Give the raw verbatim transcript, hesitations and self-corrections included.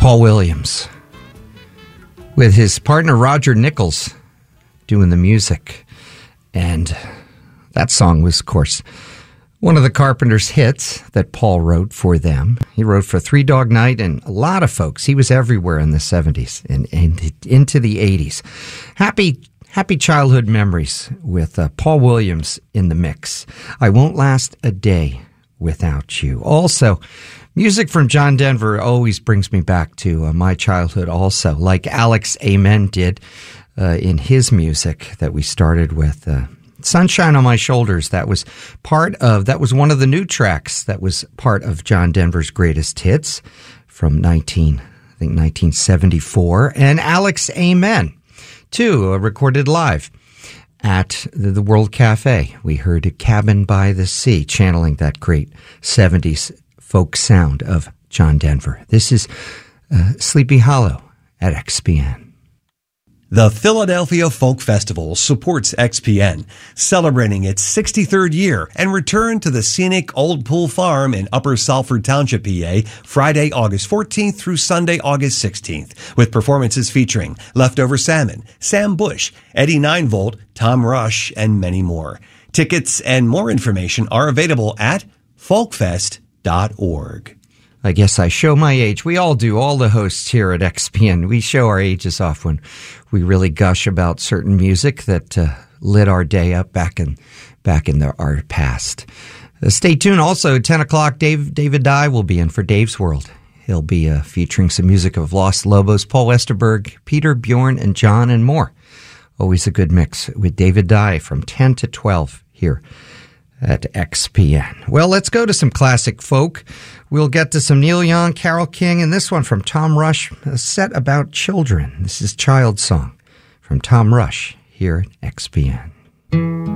Paul Williams with his partner Roger Nichols doing the music. And that song was, of course, one of the Carpenters' hits that Paul wrote for them. He wrote for Three Dog Night and a lot of folks. He was everywhere in the seventies and, and into the eighties. Happy Happy childhood memories with uh, Paul Williams in the mix. I Won't Last a Day Without You. Also, music from John Denver always brings me back to uh, my childhood also, like Alex Amen did uh, in his music that we started with. Uh, Sunshine on My Shoulders, that was part of, that was one of the new tracks that was part of John Denver's greatest hits from nineteen, I think nineteen seventy-four. And Alex Amen, too, uh, recorded live at the, the World Cafe. We heard a Cabin by the Sea, channeling that great seventies folk sound of John Denver. This is uh, Sleepy Hollow at X P N. The Philadelphia Folk Festival supports X P N, celebrating its sixty-third year and return to the scenic Old Pool Farm in Upper Salford Township, P A, Friday, August fourteenth through Sunday, August sixteenth, with performances featuring Leftover Salmon, Sam Bush, Eddie nine volt, Tom Rush, and many more. Tickets and more information are available at folkfest dot org. I guess I show my age. We all do. All the hosts here at X P N. We show our ages off when we really gush about certain music that uh, lit our day up back in back in the, our past. Uh, stay tuned. Also, ten o'clock, Dave, David Dye will be in for Dave's World. He'll be uh, featuring some music of Los Lobos, Paul Westerberg, Peter, Bjorn, and John, and more. Always a good mix with David Dye from ten to twelve here at X P N. Well, let's go to some classic folk. We'll get to some Neil Young, Carole King, and this one from Tom Rush, a set about children. This is Child Song from Tom Rush here at X P N.